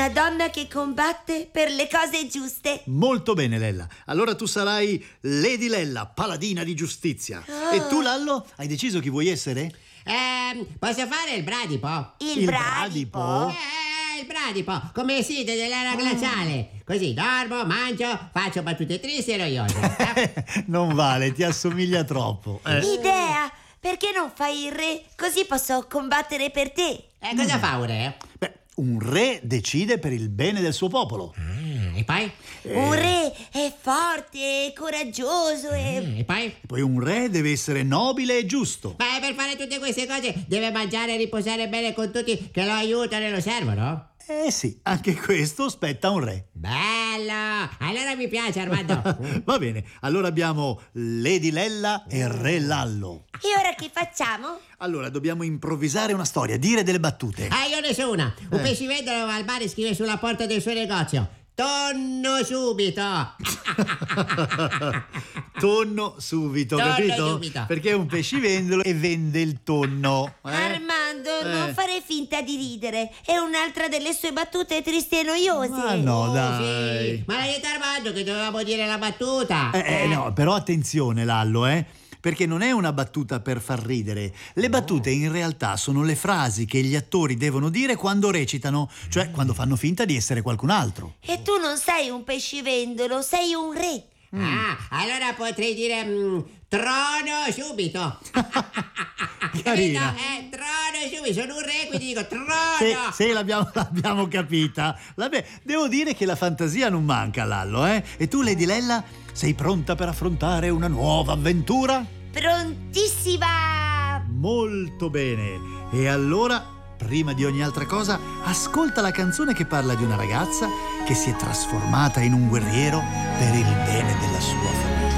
Una donna che combatte per le cose giuste. Molto bene, Lella. Allora tu sarai Lady Lella, paladina di giustizia. E tu, Lallo, hai deciso chi vuoi essere? Posso fare il bradipo? Il bradipo? Il bradipo, come siete dell'era glaciale. Così dormo, mangio, faccio battute tristi e noiose. Non vale, ti assomiglia troppo. Idea! Perché non fai il re? Così posso combattere per te. Cosa fa un re? Beh, un re decide per il bene del suo popolo. E poi? Un re è forte, è coraggioso E poi? E poi un re deve essere nobile e giusto. Ma per fare tutte queste cose deve mangiare e riposare bene con tutti che lo aiutano e lo servono? Sì, anche questo spetta a un re. Bello! Allora mi piace, Armando. Va bene, allora abbiamo Lady Lella e Re Lallo. E ora che facciamo? Allora, dobbiamo improvvisare una storia, dire delle battute. Io ne so una. Un pescivendolo va al bar e scrive sulla porta del suo negozio: tonno subito. Tonno subito, Tonno capito? subito. Perché è un pescivendolo e vende il tonno. Armando, non fare finta di ridere. È un'altra delle sue battute tristi e noiose. Ma no, dai. Sì. Ma l'hai detto, Armando, che dovevamo dire la battuta. No, però attenzione, Lallo, perché non è una battuta per far ridere. Le battute in realtà sono le frasi che gli attori devono dire quando recitano, cioè quando fanno finta di essere qualcun altro. E tu non sei un pescivendolo, sei un re. Allora potrei dire trono subito. Carina. Trono subito, sono un re, quindi dico trono. Sì, l'abbiamo capita. Vabbè, devo dire che la fantasia non manca, Lallo, E tu, Lady Lella, sei pronta per affrontare una nuova avventura? Prontissima! Molto bene. E allora, prima di ogni altra cosa, ascolta la canzone che parla di una ragazza che si è trasformata in un guerriero per il bene della sua famiglia.